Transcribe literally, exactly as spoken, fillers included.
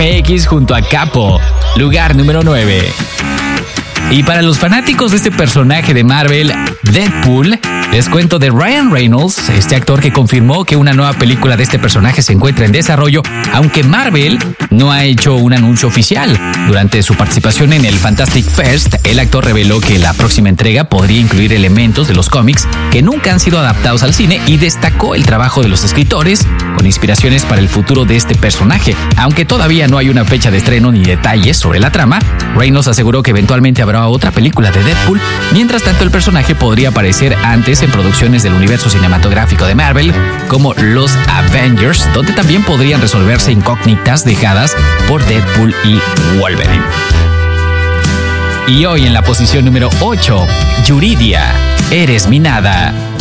X junto a Capo, lugar número nueve. Y para los fanáticos de este personaje de Marvel, Deadpool, les cuento de Ryan Reynolds, este actor que confirmó que una nueva película de este personaje se encuentra en desarrollo, aunque Marvel no ha hecho un anuncio oficial. Durante su participación en el Fantastic Fest, el actor reveló que la próxima entrega podría incluir elementos de los cómics que nunca han sido adaptados al cine y destacó el trabajo de los escritores con inspiraciones para el futuro de este personaje. Aunque todavía no hay una fecha de estreno ni detalles sobre la trama, Reynolds aseguró que eventualmente habrá otra película de Deadpool. Mientras tanto, el personaje podría aparecer antes en producciones del universo cinematográfico de Marvel, como los Avengers, donde también podrían resolverse incógnitas dejadas por Deadpool y Wolverine. Y hoy en la posición número ocho, Yuridia, Eres mi nada.